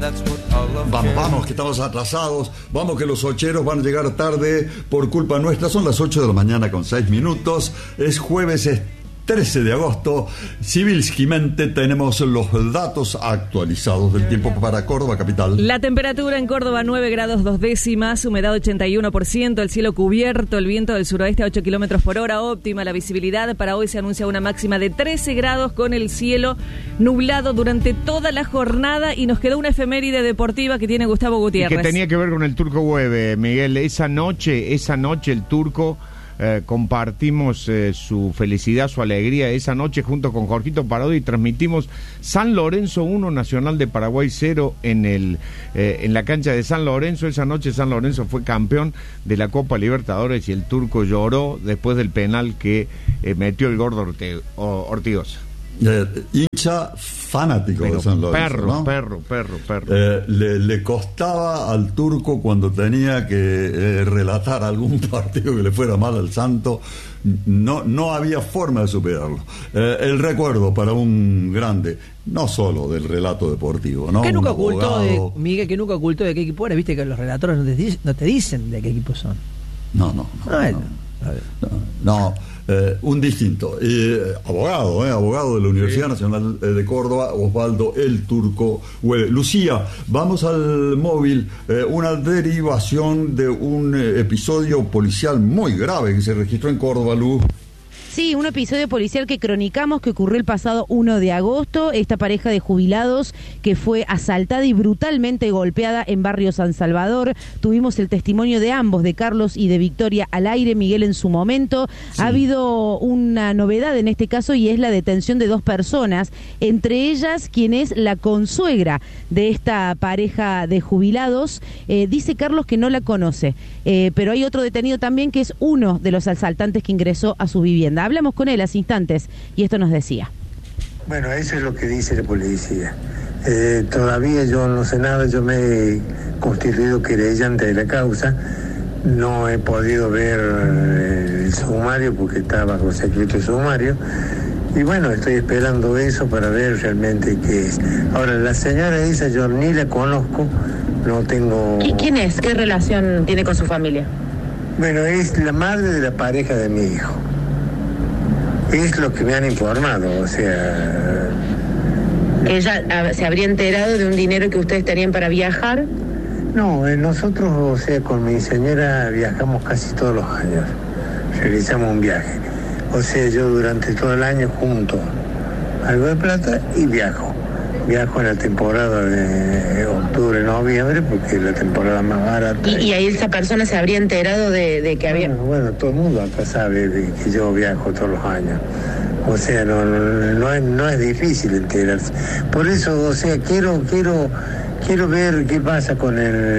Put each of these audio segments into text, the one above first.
Vamos, que estamos atrasados. Vamos, que los ocheros van a llegar tarde por culpa nuestra. Son las 8 de la mañana con 6 minutos. Es jueves 13 de agosto. Civilsquimente tenemos los datos actualizados del tiempo para Córdoba capital. La temperatura en Córdoba 9 grados 2 décimas, humedad 81%, el cielo cubierto, el viento del suroeste a 8 kilómetros por hora, óptima la visibilidad. Para hoy se anuncia una máxima de 13 grados con el cielo nublado durante toda la jornada, y nos quedó una efeméride deportiva que tiene Gustavo Gutiérrez. Y que tenía que ver con el Turco Güeve, Miguel. Esa noche el Turco... compartimos su felicidad, su alegría esa noche junto con Jorgito Parodi, y transmitimos San Lorenzo 1, Nacional de Paraguay 0 en la cancha de San Lorenzo. Esa noche San Lorenzo fue campeón de la Copa Libertadores y el Turco lloró después del penal que metió el gordo Ortigosa. Hincha fanático de San Lorenzo, ¿no? Perro. Le costaba al Turco cuando tenía que relatar algún partido que le fuera mal al Santo. No había forma de superarlo. El recuerdo para un grande, no solo del relato deportivo, ¿no? Que nunca ocultó, Miguel, que nunca ocultó de qué equipo era. Viste que los relatores no te dicen de qué equipo son. No. Un distinto. Abogado de la Universidad Nacional de Córdoba, Osvaldo el Turco Güeve. Lucía, vamos al móvil. Una derivación de un episodio policial muy grave que se registró en Córdoba, Luz. Sí, un episodio policial que cronicamos que ocurrió el pasado 1 de agosto. Esta pareja de jubilados que fue asaltada y brutalmente golpeada en barrio San Salvador. Tuvimos el testimonio de ambos, de Carlos y de Victoria, al aire, Miguel, en su momento. Sí. Ha habido una novedad en este caso, y es la detención de 2 personas, entre ellas quien es la consuegra de esta pareja de jubilados. Dice Carlos que no la conoce, pero hay otro detenido también que es uno de los asaltantes que ingresó a su vivienda. Hablamos con él hace instantes y esto nos decía. Bueno, eso es lo que dice la policía. Todavía yo no sé nada, yo me he constituido querellante de la causa. No he podido ver el sumario porque está bajo secreto de sumario. Y bueno, estoy esperando eso para ver realmente qué es. Ahora, la señora esa yo ni la conozco, no tengo... ¿Y quién es? ¿Qué relación tiene con su familia? Bueno, es la madre de la pareja de mi hijo. Es lo que me han informado, o sea... ¿Ella se habría enterado de un dinero que ustedes tenían para viajar? No, nosotros, o sea, con mi señora viajamos casi todos los años. Realizamos un viaje. O sea, yo durante todo el año junto algo de plata y viajo. Viajo en la temporada de octubre, noviembre, porque es la temporada más barata. ¿Y ahí esa persona se habría enterado de que había...? Bueno, todo el mundo acá sabe de que yo viajo todos los años. O sea, no es difícil enterarse. Por eso, o sea, quiero ver qué pasa con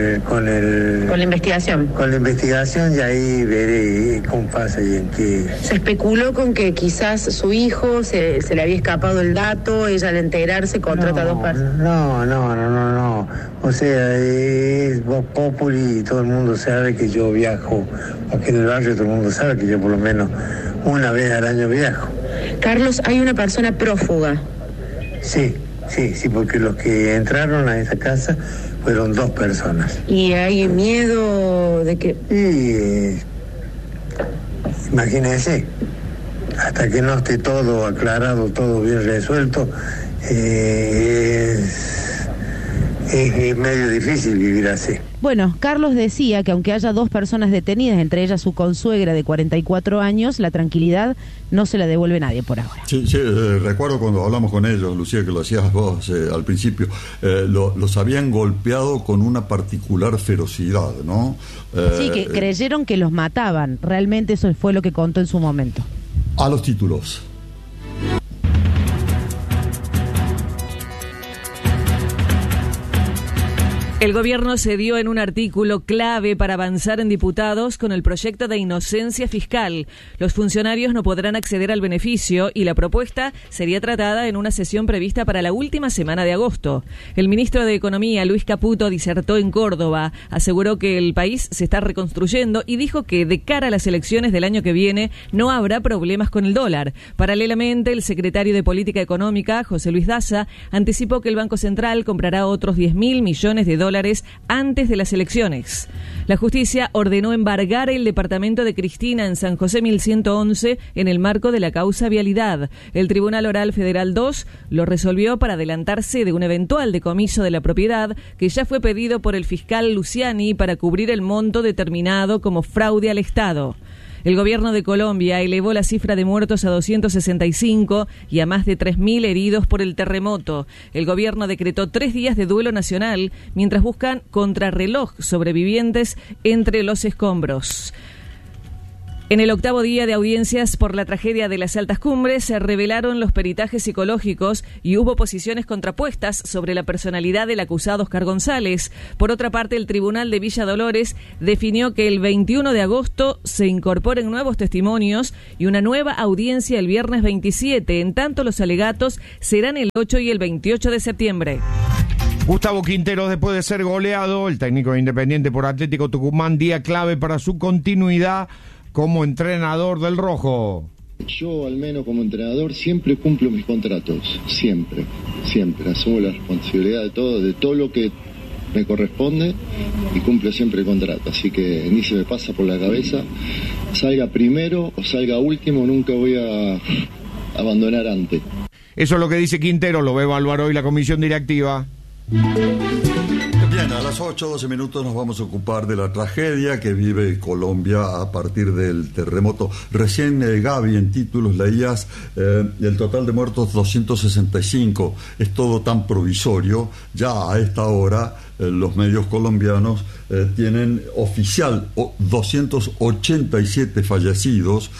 la investigación. Con la investigación, y ahí veré cómo pasa y en qué. Se especuló con que quizás su hijo se le había escapado el dato, ella al enterarse contrata a 2 personas. No. O sea, es Voz Populi y todo el mundo sabe que yo viajo. Aquí en el barrio todo el mundo sabe que yo por lo menos una vez al año viajo. Carlos, hay una persona prófuga. Sí, porque los que entraron a esa casa fueron 2 personas. ¿Y hay miedo de que...? Imagínense, hasta que no esté todo aclarado, todo bien resuelto, es medio difícil vivir así. Bueno, Carlos decía que aunque haya 2 personas detenidas, entre ellas su consuegra de 44 años, la tranquilidad no se la devuelve nadie por ahora. Sí, recuerdo cuando hablamos con ellos, Lucía, que lo hacías vos al principio, los habían golpeado con una particular ferocidad, ¿no? Sí, que creyeron que los mataban. Realmente eso fue lo que contó en su momento. A los títulos. El gobierno cedió en un artículo clave para avanzar en diputados con el proyecto de inocencia fiscal. Los funcionarios no podrán acceder al beneficio y la propuesta sería tratada en una sesión prevista para la última semana de agosto. El ministro de Economía, Luis Caputo, disertó en Córdoba, aseguró que el país se está reconstruyendo y dijo que de cara a las elecciones del año que viene no habrá problemas con el dólar. Paralelamente, el secretario de Política Económica, José Luis Daza, anticipó que el Banco Central comprará otros 10.000 millones de dólares antes de las elecciones. La justicia ordenó embargar el departamento de Cristina en San José 1111 en el marco de la causa Vialidad. El Tribunal Oral Federal 2 lo resolvió para adelantarse de un eventual decomiso de la propiedad que ya fue pedido por el fiscal Luciani para cubrir el monto determinado como fraude al Estado. El gobierno de Colombia elevó la cifra de muertos a 265 y a más de 3.000 heridos por el terremoto. El gobierno decretó 3 días de duelo nacional mientras buscan contrarreloj sobrevivientes entre los escombros. En el 8º día de audiencias por la tragedia de las Altas Cumbres se revelaron los peritajes psicológicos y hubo posiciones contrapuestas sobre la personalidad del acusado Oscar González. Por otra parte, el Tribunal de Villa Dolores definió que el 21 de agosto se incorporen nuevos testimonios y una nueva audiencia el viernes 27. En tanto, los alegatos serán el 8 y el 28 de septiembre. Gustavo Quinteros, después de ser goleado, el técnico de Independiente por Atlético Tucumán, día clave para su continuidad como entrenador del Rojo. Yo, al menos como entrenador, siempre cumplo mis contratos, siempre, asumo la responsabilidad de todo lo que me corresponde y cumplo siempre el contrato, así que ni se me pasa por la cabeza, salga primero o salga último, nunca voy a abandonar antes. Eso es lo que dice Quintero, lo va a evaluar hoy la comisión directiva. Bien, a las 8:12 nos vamos a ocupar de la tragedia que vive Colombia a partir del terremoto. Recién, Gaby, en títulos leías el total de muertos 265. Es todo tan provisorio. Ya a esta hora los medios colombianos tienen oficial 287 fallecidos,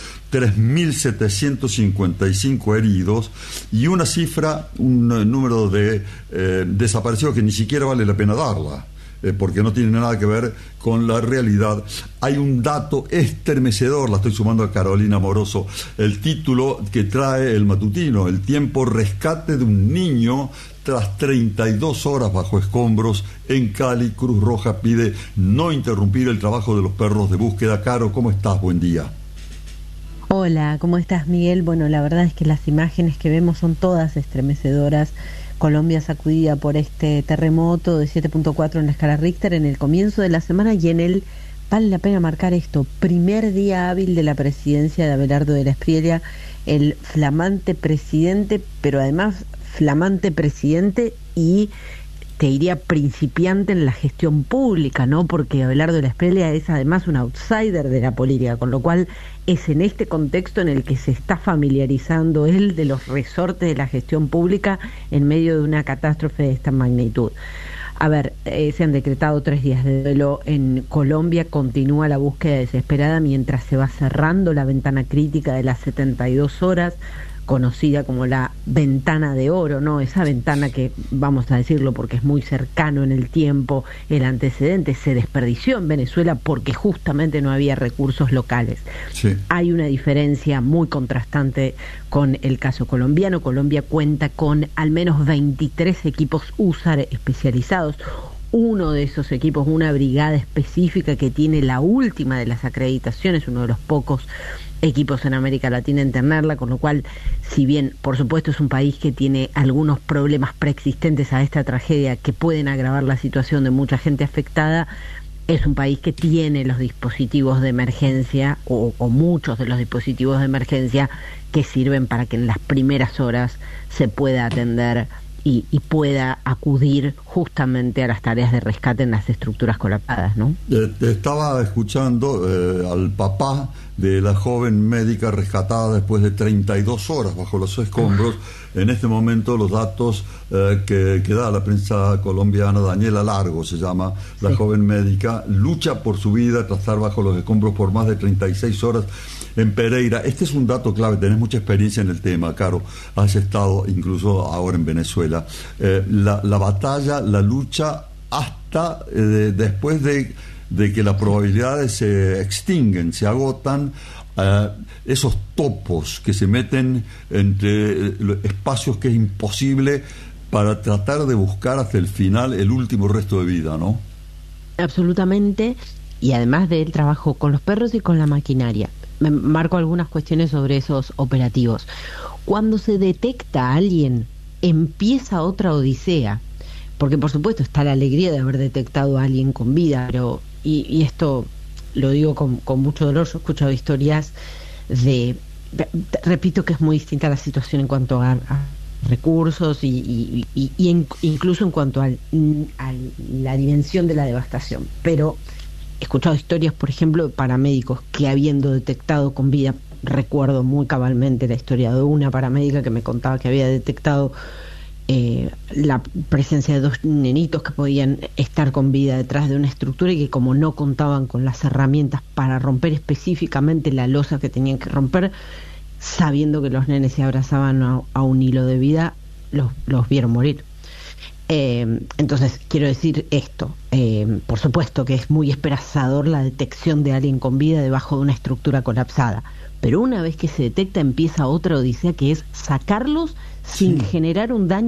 3.755 heridos y una cifra, un número de desaparecidos que ni siquiera vale la pena darla, porque no tiene nada que ver con la realidad. Hay un dato estremecedor, la estoy sumando a Carolina Moroso, el título que trae el matutino: el tiempo rescate de un niño tras 32 horas bajo escombros en Cali. Cruz Roja pide no interrumpir el trabajo de los perros de búsqueda. Caro, ¿cómo estás? Buen día. Hola, ¿cómo estás, Miguel? Bueno, la verdad es que las imágenes que vemos son todas estremecedoras. Colombia sacudida por este terremoto de 7.4 en la escala Richter en el comienzo de la semana, y en él vale la pena marcar esto: primer día hábil de la presidencia de Abelardo de la Espriella, el flamante presidente, pero además flamante presidente y te diría principiante en la gestión pública, ¿no? Porque Abelardo de la Espriella es además un outsider de la política, con lo cual es en este contexto en el que se está familiarizando él de los resortes de la gestión pública en medio de una catástrofe de esta magnitud. A ver, se han decretado 3 días de duelo en Colombia, continúa la búsqueda desesperada mientras se va cerrando la ventana crítica de las 72 horas, conocida como la ventana de oro, ¿no? Esa ventana que, vamos a decirlo porque es muy cercano en el tiempo, el antecedente se desperdició en Venezuela porque justamente no había recursos locales. Sí. Hay una diferencia muy contrastante con el caso colombiano. Colombia cuenta con al menos 23 equipos USAR especializados. Uno de esos equipos, una brigada específica que tiene la última de las acreditaciones, uno de los pocos equipos en América Latina en tenerla, con lo cual, si bien por supuesto es un país que tiene algunos problemas preexistentes a esta tragedia que pueden agravar la situación de mucha gente afectada, es un país que tiene los dispositivos de emergencia o muchos de los dispositivos de emergencia que sirven para que en las primeras horas se pueda atender y pueda acudir justamente a las tareas de rescate en las estructuras colapsadas, ¿no? Estaba escuchando al papá de la joven médica rescatada después de 32 horas bajo los escombros. En este momento los datos que da la prensa colombiana, Daniela Largo se llama, la joven médica, lucha por su vida tras estar bajo los escombros por más de 36 horas en Pereira. Este es un dato clave, tenés mucha experiencia en el tema, Caro, has estado incluso ahora en Venezuela. La batalla, la lucha hasta después de que las probabilidades se extinguen, se agotan, esos topos que se meten entre espacios que es imposible para tratar de buscar hasta el final el último resto de vida, ¿no? Absolutamente, y además del trabajo con los perros y con la maquinaria. Me marco algunas cuestiones sobre esos operativos. Cuando se detecta a alguien, empieza otra odisea, porque por supuesto está la alegría de haber detectado a alguien con vida, pero, y esto lo digo con mucho dolor, yo he escuchado historias repito que es muy distinta la situación en cuanto a recursos y incluso en cuanto a la dimensión de la devastación, pero he escuchado historias, por ejemplo, de paramédicos que, habiendo detectado con vida, recuerdo muy cabalmente la historia de una paramédica que me contaba que había detectado la presencia de 2 nenitos que podían estar con vida detrás de una estructura, y que, como no contaban con las herramientas para romper específicamente la losa que tenían que romper, sabiendo que los nenes se abrazaban a un hilo de vida, los vieron morir. Entonces, quiero decir esto, por supuesto que es muy esperanzador la detección de alguien con vida debajo de una estructura colapsada, pero una vez que se detecta empieza otra odisea, que es sacarlos sin generar un daño